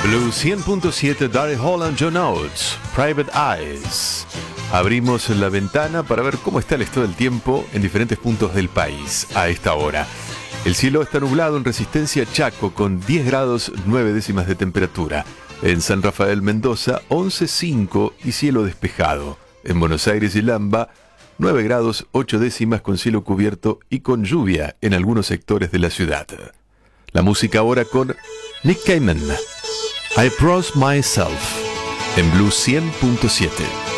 Blue 100.7, Daryl Hall and John Oates, Private Eyes. Abrimos la ventana para ver cómo está el estado del tiempo en diferentes puntos del país a esta hora. El cielo está nublado en Resistencia Chaco con 10 grados 9 décimas de temperatura. En San Rafael Mendoza 11,5 y cielo despejado. En Buenos Aires y Lamba 9 grados 8 décimas con cielo cubierto y con lluvia en algunos sectores de la ciudad. La música ahora con Nick Cayman. I Promised Myself en Blue 100.7.